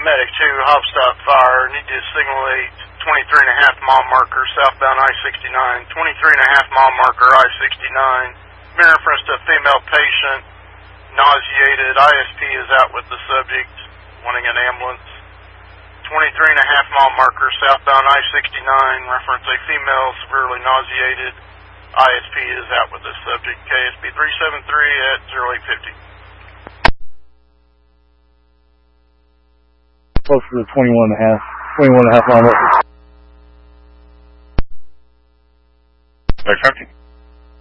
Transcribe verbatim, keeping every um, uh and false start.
Medic two, Hopstop Fire. Need to signal a twenty-three and a half mile marker southbound I sixty-nine. twenty-three and a half mile marker I sixty-nine. Been reference to a female patient, nauseated. I S P is out with the subject, wanting an ambulance. twenty-three and a half mile marker southbound I sixty-nine. Reference a female, severely nauseated. I S P is out with the subject. K S B three seven three at zero eight fifty. Close to the twenty-one and a half, twenty-one and a half mile marker. Back fifty.